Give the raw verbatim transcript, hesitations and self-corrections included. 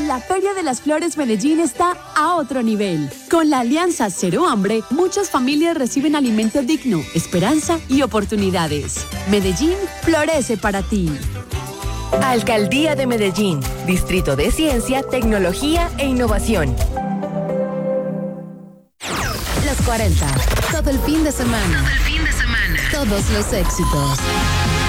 La Feria de las Flores Medellín está a otro nivel. Con la alianza Cero Hambre, muchas familias reciben alimento digno, esperanza y oportunidades. Medellín florece para ti. Alcaldía de Medellín, Distrito de Ciencia, Tecnología e Innovación. Los cuarenta, todo el fin de semana. Todo el fin de semana. Todos los éxitos.